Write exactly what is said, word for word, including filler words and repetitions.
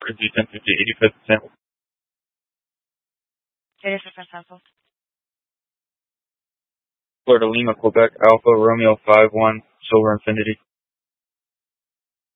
Bridge ten fifty, eighty-five percent. eighty-five percent. Florida Lima, Quebec, Alpha, Romeo five one, Silver Infinity.